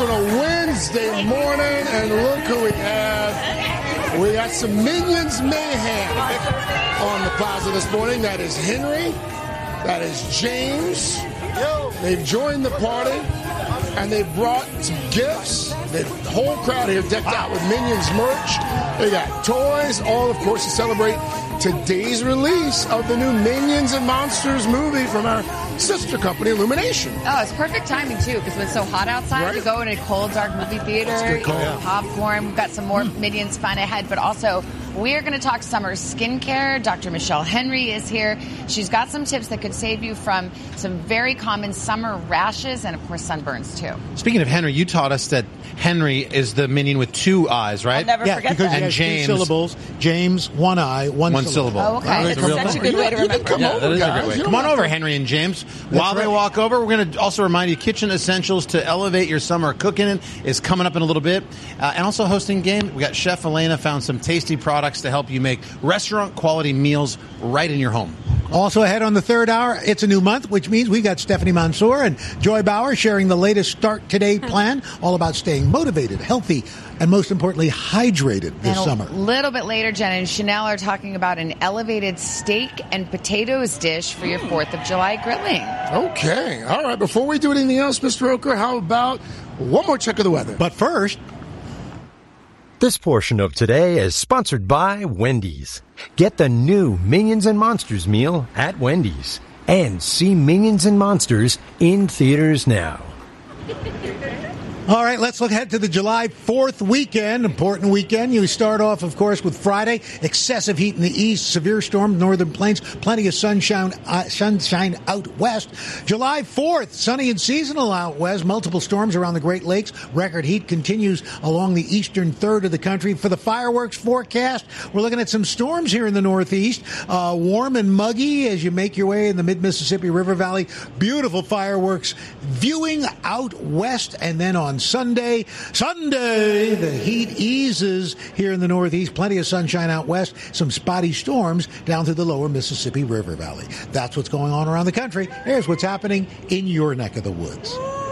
on a Wednesday morning, and look who we have. We got some Minions mayhem on the plaza this morning. That is Henry. That is James. They've joined the party, and they've brought some gifts. The whole crowd here decked out with Minions merch. They got toys, all, of course, to celebrate today's release of the new Minions and Monsters movie from our sister company, Illumination. Oh, it's perfect timing, too, because when it's so hot outside, Right. you go in a cold, dark movie theater, eat popcorn. We've got some more Minions fun ahead, but also we are going to talk summer skincare. Dr. Michelle Henry is here. She's got some tips that could save you from some very common summer rashes and, of course, sunburns, too. Speaking of Henry, you taught us that Henry is the Minion with two eyes, right? I'll never forget because that. he has James- 2 syllables. James, 1 eye, one syllable. Oh, okay. That's a good way to remember. That is a great way. Come on over, Henry and James. While they walk over, we're going to also remind you kitchen essentials to elevate your summer cooking is coming up in a little bit. And also hosting game. We got Chef Elena found some tasty products to help you make restaurant quality meals right in your home. Also ahead on the third hour, it's a new month, which means we got Stephanie Mansour and Joy Bauer sharing the latest Start Today plan, all about staying motivated, healthy, and most importantly, hydrated this summer. A little bit later, Jen and Chanel are talking about an elevated steak and potatoes dish for your 4th of July grilling. Okay. All right. Before we do anything else, Mr. Roker, how about one more check of the weather? But first, This portion of Today is sponsored by Wendy's. Get the new Minions and Monsters meal at Wendy's. And see Minions and Monsters in theaters now. all right, let's look ahead to the July 4th weekend. Important weekend. You start off, of course, with Friday. Excessive heat in the east, severe storm, northern plains, plenty of sunshine out west. July 4th, sunny and seasonal out west, multiple storms around the Great Lakes. Record heat continues along the eastern third of the country. For the fireworks forecast, we're looking at some storms here in the northeast. Warm and muggy as you make your way in the mid-Mississippi River Valley. Beautiful fireworks viewing out west, and then on Sunday, the heat eases here in the northeast. Plenty of sunshine out west. Some spotty storms down through the lower Mississippi River Valley. That's what's going on around the country. Here's what's happening in your neck of the woods.